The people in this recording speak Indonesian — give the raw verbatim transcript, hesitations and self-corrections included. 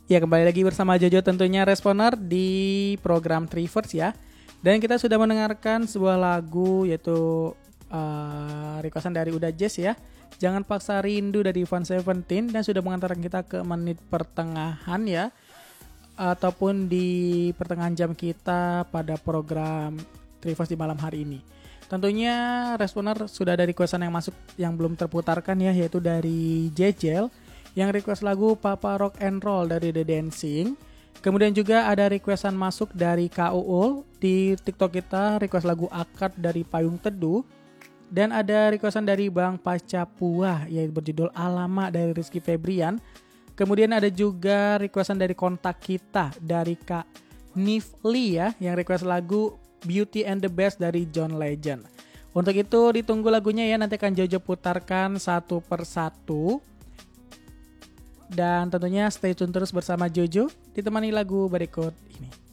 Ya, kembali lagi bersama Jojo tentunya Responer di program Triverse ya. Dan kita sudah mendengarkan sebuah lagu yaitu uh, requestan dari Uda Jazz ya. Jangan Paksa Rindu dari Van Seventeen, dan sudah mengantarkan kita ke menit pertengahan ya, ataupun di pertengahan jam kita pada program Triverse di malam hari ini. Tentunya Responer sudah ada requestan yang masuk yang belum terputarkan ya, yaitu dari Jejel yang request lagu Papa Rock and Roll dari The Dancing. Kemudian juga ada requestan masuk dari K U U di TikTok kita, request lagu Akad dari Payung Teduh. Dan ada requestan dari Bang Pacapua yaitu berjudul Alama dari Rizky Febrian. Kemudian ada juga requestan dari Kontak Kita dari Kak Nifli ya, yang request lagu Beauty and the Beast dari John Legend. Untuk itu ditunggu lagunya ya, nanti akan Jojo putarkan satu persatu. Dan tentunya stay tune terus bersama Jojo, ditemani lagu berikut ini.